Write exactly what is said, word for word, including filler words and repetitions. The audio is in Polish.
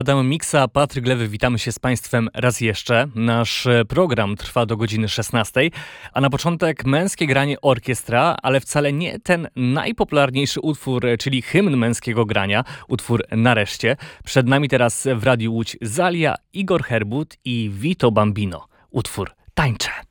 Adam Miksa, Patryk Lewy, witamy się z Państwem raz jeszcze. Nasz program trwa do godziny szesnastej, a na początek męskie granie orkiestra, ale wcale nie ten najpopularniejszy utwór, czyli hymn męskiego grania, utwór Nareszcie. Przed nami teraz w Radiu Łódź Zalia, Igor Herbut i Vito Bambino. Utwór Tańczę.